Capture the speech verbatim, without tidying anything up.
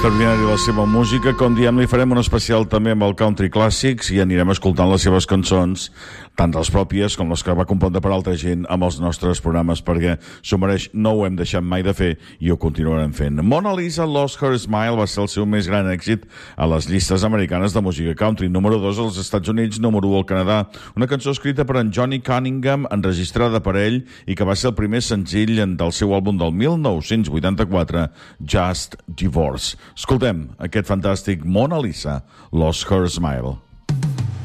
Extraordinària la seva música. Com diem, li farem un especial també amb el Country Classics i anirem escoltant les seves cançons, tant les pròpies com les que va compondre per altra gent amb els nostres programes, perquè s'ho mereix, no ho hem deixat mai de fer i ho continuarem fent. Mona Lisa Lost Her Smile va ser el seu més gran èxit a les llistes americanes de música country. Número dos als Estats Units, número u al Canadà. Una cançó escrita per en Johnny Cunningham, enregistrada per ell i que va ser el primer senzill del seu àlbum del mil nou-cents vuitanta-quatre, Just Divorce. Escoltem aquest fantàstic Mona Lisa, Lost Her Smile.